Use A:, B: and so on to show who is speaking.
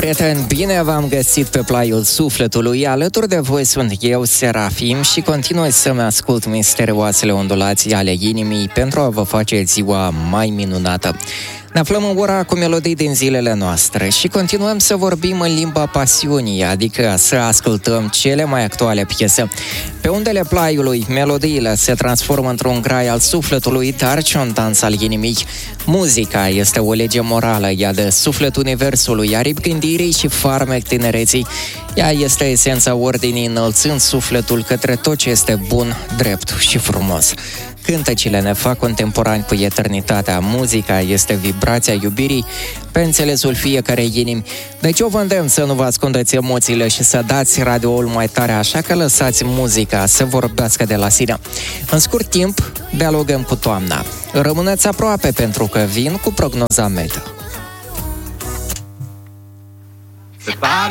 A: prieteni, bine v-am găsit pe plaiul sufletului. Alături de voi sunt eu, Serafim, și continui să-mi ascult misterioasele ondulații ale inimii pentru a vă face ziua mai minunată. Ne aflăm în ora cu melodii din zilele noastre și continuăm să vorbim în limba pasiunii, adică să ascultăm cele mai actuale piese. Pe undele plaiului, melodiile se transformă într-un grai al sufletului, dar și un dans al inimii. Muzica este o lege morală, ea de sufletul universului, aripi gândirii și farmec tinereții. Ea este esența ordinii, înălțând sufletul către tot ce este bun, drept și frumos. Cântecile ne fac contemporani cu eternitatea, muzica este vibrația iubirii pe înțelesul fiecarei inimi. Deci eu vă îndemn să nu vă ascundeți emoțiile și să dați radioul mai tare, așa că lăsați muzica să vorbească de la sine. În scurt timp, dialogăm cu toamna. Rămâneți aproape pentru că vin cu prognoza meteo.